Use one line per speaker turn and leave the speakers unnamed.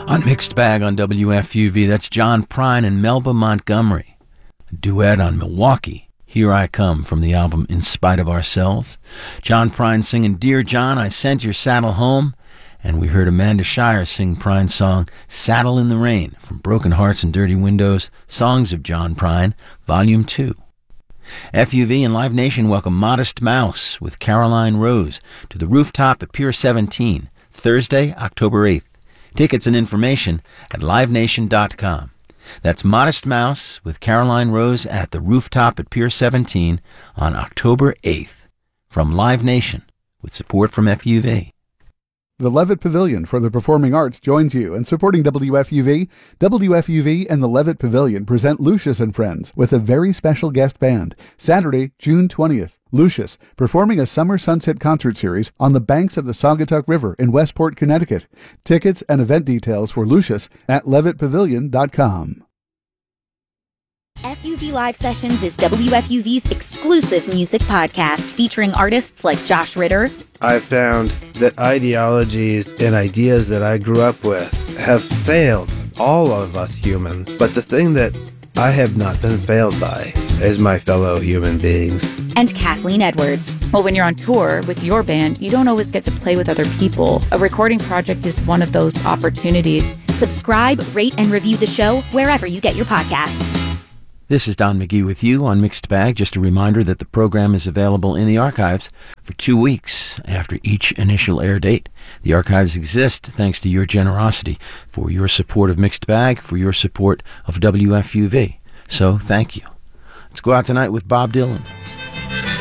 On Mixed Bag on WFUV, that's John Prine and Melba Montgomery. A duet on Milwaukee, Here I Come, from the album In Spite of Ourselves. John Prine singing Dear John, I Sent Your Saddle Home. And we heard Amanda Shire sing Prine's song Saddle in the Rain from Broken Hearts and Dirty Windows, Songs of John Prine, Volume 2. FUV and Live Nation welcome Modest Mouse with Caroline Rose to the Rooftop at Pier 17, Thursday, October 8th. Tickets and information at livenation.com. That's Modest Mouse with Caroline Rose at the Rooftop at Pier 17 on October 8th. From Live Nation, with support from FUV.
The Levitt Pavilion for the Performing Arts joins you in supporting WFUV. WFUV and the Levitt Pavilion present Lucius and Friends with a very special guest band, Saturday, June 20th. Lucius, performing a summer sunset concert series on the banks of the Saugatuck River in Westport, Connecticut. Tickets and event details for Lucius at levittpavilion.com.
FUV Live Sessions is WFUV's exclusive music podcast featuring artists like Josh Ritter.
I've found that ideologies and ideas that I grew up with have failed all of us humans. But the thing that I have not been failed by is my fellow human beings.
And Kathleen Edwards.
Well, when you're on tour with your band, you don't always get to play with other people. A recording project is one of those opportunities.
Subscribe, rate, and review the show wherever you get your podcasts.
This is Don McGee with you on Mixed Bag. Just a reminder that the program is available in the archives for 2 weeks after each initial air date. The archives exist thanks to your generosity, for your support of Mixed Bag, for your support of WFUV. So thank you. Let's go out tonight with Bob Dylan.